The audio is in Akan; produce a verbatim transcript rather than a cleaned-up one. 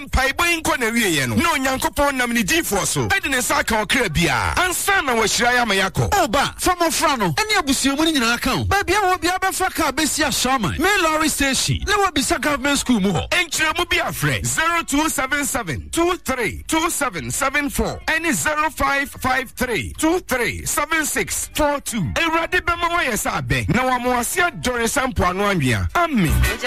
Empai boy nko na wie ye no. No Nyankopon nam ni gifo so. E de ne saka okra bia. Ansa na wahira ya mayako. Oba, famo frano. Eni abusiemu ni nyina aka. Ba bia wo bia be fa ka besia shaman. Me lorry station. Le wo bisa government school mu ho. Enchiremu bia frɛ zero two seven seven two three two seven seven four and zero five five three two three seven six four two. Ewurade bema wa yesa abe. Na wa mo asia dore sampo anu anwia. Amen.